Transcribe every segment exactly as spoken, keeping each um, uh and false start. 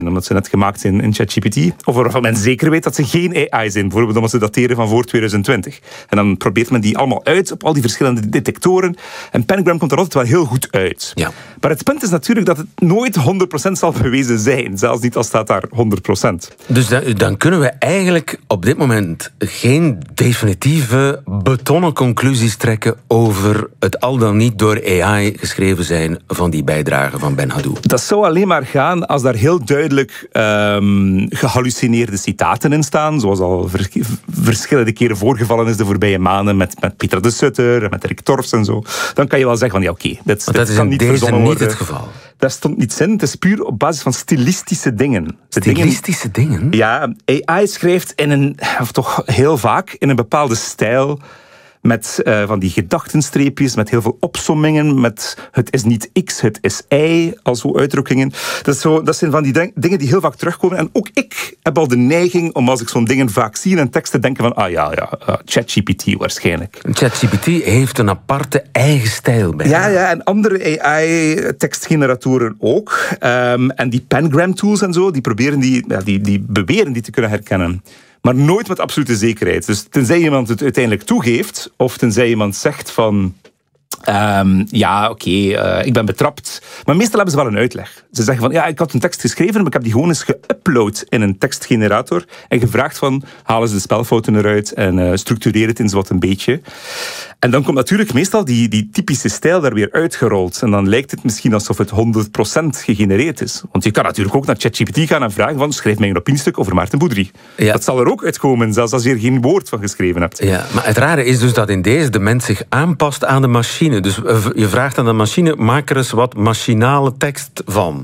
omdat ze net gemaakt zijn in ChatGPT, of waarvan men zeker weet dat ze geen A I zijn, bijvoorbeeld omdat ze dateren van voor twintig twintig. En dan probeert men die allemaal uit op al die verschillende detectoren. En Pengram komt er altijd wel heel goed uit. Ja. Maar het punt is natuurlijk dat het nooit honderd procent zal bewezen zijn, zelfs niet als staat daar honderd procent. Dus dan, dan kunnen we eigenlijk op dit moment geen definitieve betonnen conclusies trekken over het al dan niet door A I geschreven zijn van die bijdrage van Ben Haddou. Dat zou alleen maar gaan als daar heel duidelijk um, gehallucineerde citaten in staan, zoals al vers- verschillende keren voorgevallen is de voorbije maanden met, met Pieter de Sutter en met Rick Torfs en zo. Dan kan je wel zeggen van ja, oké, okay, dit, dit dat is kan in niet deze verzonnen niet worden. het geval. Dat stond niet in. Het is puur op basis van stilistische dingen. Stilistische dingen? Ja, A I schrijft in een, of toch heel vaak, in een bepaalde stijl. Met uh, van die gedachtenstreepjes, met heel veel opsommingen, met het is niet X, het is Y, als zo uitdrukkingen. Dat, is zo, dat zijn van die denk, dingen die heel vaak terugkomen. En ook ik heb al de neiging om als ik zo'n dingen vaak zie in een tekst te denken van, ah ja, ja, uh, ChatGPT waarschijnlijk. ChatGPT heeft een aparte eigen stijl bij. Ja, ja, en andere A I-tekstgeneratoren ook. Um, en die Pengram tools en zo, die proberen die, ja, die, die beweren die te kunnen herkennen. Maar nooit met absolute zekerheid. Dus tenzij iemand het uiteindelijk toegeeft, of tenzij iemand zegt van... Um, ja, oké, okay, uh, ik ben betrapt. Maar meestal hebben ze wel een uitleg. Ze zeggen van, ja, ik had een tekst geschreven, maar ik heb die gewoon eens geüpload in een tekstgenerator en gevraagd van, halen ze de spelfouten eruit en uh, structureer het eens wat een beetje. En dan komt natuurlijk meestal die, die typische stijl daar weer uitgerold. En dan lijkt het misschien alsof het honderd procent gegenereerd is. Want je kan natuurlijk ook naar ChatGPT gaan en vragen van, schrijf mij een opiniestuk over Maarten Boudry. Ja. Dat zal er ook uitkomen, zelfs als je er geen woord van geschreven hebt. Ja, maar het rare is dus dat in deze de mens zich aanpast aan de machine. Dus je vraagt aan de machine, maak er eens wat machinale tekst van.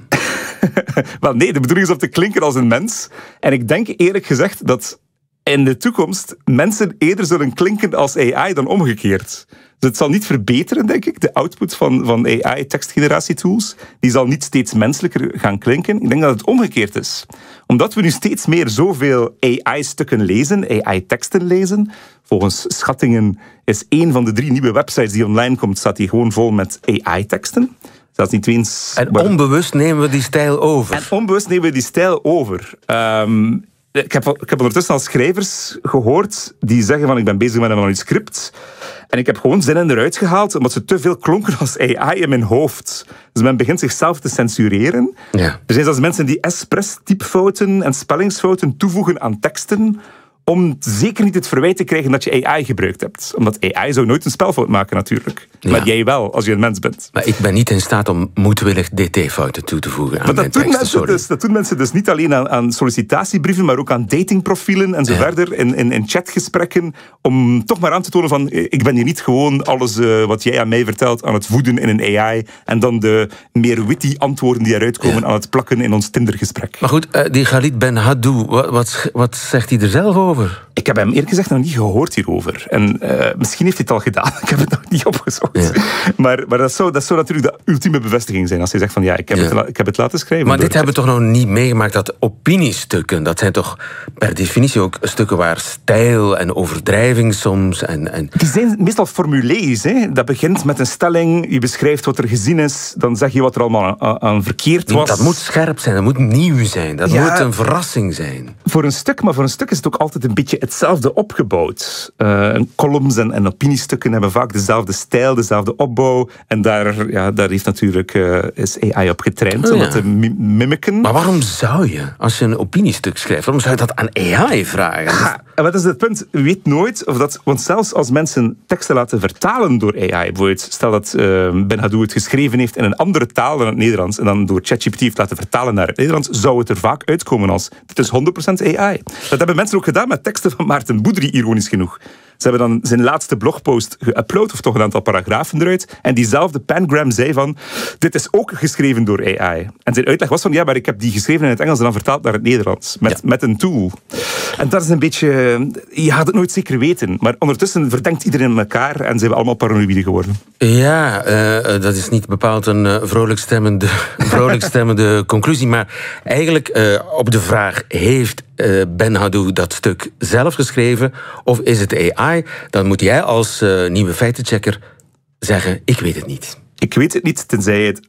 Wel nee, de bedoeling is om te klinken als een mens. En ik denk eerlijk gezegd dat in de toekomst mensen eerder zullen klinken als A I dan omgekeerd. Dus het zal niet verbeteren, denk ik, de output van, van A I-tekstgeneratietools. Die zal niet steeds menselijker gaan klinken. Ik denk dat het omgekeerd is. Omdat we nu steeds meer zoveel A I-stukken lezen, A I-teksten lezen. Volgens schattingen is één van de drie nieuwe websites die online komt, staat die gewoon vol met A I-teksten. Dat is niet eens... En onbewust nemen we die stijl over. En onbewust nemen we die stijl over. Um, Ik heb, ik heb ondertussen al schrijvers gehoord die zeggen van ik ben bezig met een manuscript en ik heb gewoon zinnen eruit gehaald omdat ze te veel klonken als A I in mijn hoofd. Dus men begint zichzelf te censureren. Ja. Er zijn zelfs mensen die expres-typfouten en spellingsfouten toevoegen aan teksten om zeker niet het verwijt te krijgen dat je A I gebruikt hebt. Omdat A I zou nooit een spelfout maken natuurlijk. Ja. Maar jij wel, als je een mens bent. Maar ik ben niet in staat om moedwillig D T-fouten toe te voegen aan maar mijn dat doen, teksten, mensen dus, dat doen mensen dus niet alleen aan, aan sollicitatiebrieven, maar ook aan datingprofielen en zo ja. verder, in, in, in chatgesprekken, om toch maar aan te tonen van, ik ben hier niet gewoon alles uh, wat jij aan mij vertelt aan het voeden in een A I en dan de meer witty antwoorden die eruit komen ja. aan het plakken in ons Tindergesprek. Maar goed, uh, die Khalid Ben Haddou, wat, wat, wat zegt hij er zelf over? Ik heb hem eerlijk gezegd nog niet gehoord hierover. En uh, misschien heeft hij het al gedaan. Ik heb het nog niet opgezocht. Ja. Maar, maar dat, zou, dat zou natuurlijk de ultieme bevestiging zijn. Als hij zegt van ja, ik heb, ja. het, ik heb het laten schrijven. Maar dit hebben we toch nog niet meegemaakt. Dat opiniestukken, dat zijn toch per definitie ook stukken waar stijl en overdrijving soms... En, en... Die zijn meestal formulees. Hè? Dat begint met een stelling. Je beschrijft wat er gezien is. Dan zeg je wat er allemaal aan, aan verkeerd was. Dat moet scherp zijn. Dat moet nieuw zijn. Dat ja, moet een verrassing zijn. Voor een stuk, maar voor een stuk is het ook altijd een beetje hetzelfde opgebouwd. Uh, columns en, en opiniestukken hebben vaak dezelfde stijl, dezelfde opbouw. En daar, ja, daar heeft natuurlijk uh, is A I op getraind oh, om ja. dat te mimiken. Maar waarom zou je, als je een opiniestuk schrijft, waarom zou je dat aan A I vragen? Ja, en wat is het punt? Je weet nooit of dat... Want zelfs als mensen teksten laten vertalen door A I, bijvoorbeeld, stel dat uh, Ben Haddou het geschreven heeft in een andere taal dan het Nederlands en dan door ChatGPT heeft laten vertalen naar het Nederlands, zou het er vaak uitkomen als dit is honderd procent A I. Dat hebben mensen ook gedaan met teksten van Maarten Boudry, ironisch genoeg. Ze hebben dan zijn laatste blogpost geüpload, of toch een aantal paragrafen eruit. En diezelfde Pengram zei van, dit is ook geschreven door A I. En zijn uitleg was van, ja, maar ik heb die geschreven in het Engels en dan vertaald naar het Nederlands. Met, ja. met een tool. En dat is een beetje... Je gaat het nooit zeker weten. Maar ondertussen verdenkt iedereen elkaar en zijn we allemaal paranoïde geworden. Ja, uh, dat is niet bepaald een uh, vrolijk stemmende, vrolijk stemmende conclusie. Maar eigenlijk uh, op de vraag, heeft uh, Ben Haddou dat stuk zelf geschreven of is het A I? Dan moet jij als uh, nieuwe feitenchecker zeggen, ik weet het niet. Ik weet het niet, tenzij het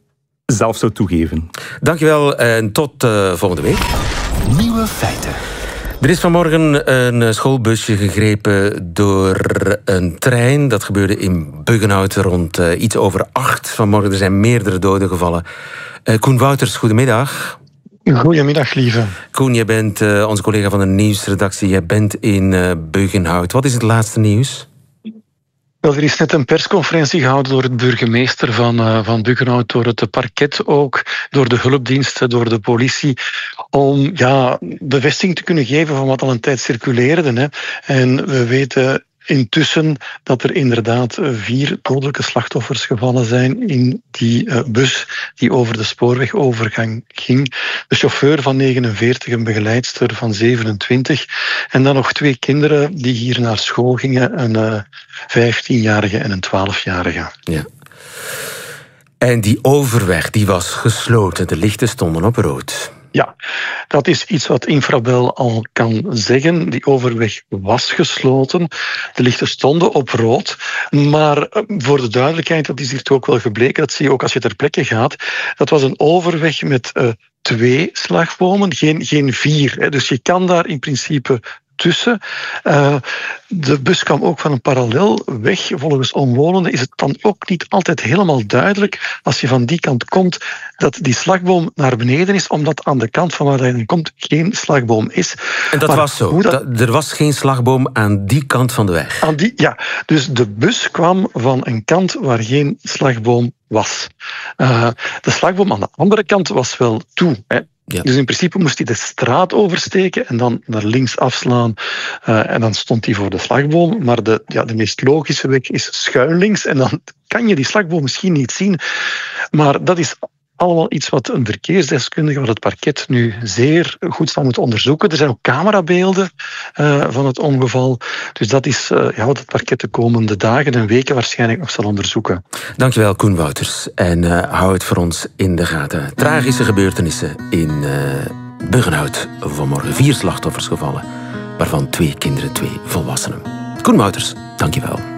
zelf zou toegeven. Dankjewel en tot uh, volgende week. Nieuwe feiten. Er is vanmorgen een schoolbusje gegrepen door een trein. Dat gebeurde in Buggenhout rond uh, iets over acht vanmorgen. Er zijn meerdere doden gevallen. Uh, Koen Wouters, goedemiddag. Goedemiddag, lieve. Koen, jij bent uh, onze collega van de nieuwsredactie. Jij bent in uh, Buggenhout. Wat is het laatste nieuws? Wel, er is net een persconferentie gehouden door het burgemeester van, uh, van Buggenhout, door het parket ook, door de hulpdiensten, door de politie, om ja, bevestiging te kunnen geven van wat al een tijd circuleerde. Hè. En we weten intussen dat er inderdaad vier dodelijke slachtoffers gevallen zijn in die uh, bus die over de spoorwegovergang ging. De chauffeur van negenenveertig, een begeleidster van zevenentwintig en dan nog twee kinderen die hier naar school gingen, een uh, vijftienjarige en een twaalfjarige. Ja. En die overweg die was gesloten, de lichten stonden op rood. Ja, dat is iets wat Infrabel al kan zeggen. Die overweg was gesloten. De lichten stonden op rood. Maar voor de duidelijkheid, dat is hier toch ook wel gebleken, dat zie je ook als je ter plekke gaat. Dat was een overweg met uh, twee slagbomen, geen, geen vier. Hè. Dus je kan daar in principe tussen. Uh, de bus kwam ook van een parallelweg. Volgens omwonenden is het dan ook niet altijd helemaal duidelijk, als je van die kant komt, dat die slagboom naar beneden is, omdat aan de kant van waar hij komt geen slagboom is. En dat maar was zo? Dat... Dat, er was geen slagboom aan die kant van de weg? Aan die, ja, dus de bus kwam van een kant waar geen slagboom was. Uh, de slagboom aan de andere kant was wel toe, hè. Ja. Dus in principe moest hij de straat oversteken en dan naar links afslaan. Uh, en dan stond hij voor de slagboom. Maar de, ja, de meest logische weg is schuin links. En dan kan je die slagboom misschien niet zien. Maar dat is allemaal iets wat een verkeersdeskundige, wat het parket nu zeer goed zal moeten onderzoeken. Er zijn ook camerabeelden uh, van het ongeval. Dus dat is uh, ja, wat het parket de komende dagen en weken waarschijnlijk nog zal onderzoeken. Dankjewel, Koen Wouters. En uh, hou het voor ons in de gaten. Tragische gebeurtenissen in uh, Buggenhout. Vanmorgen vier slachtoffers gevallen, waarvan twee kinderen, twee volwassenen. Koen Wouters, dankjewel.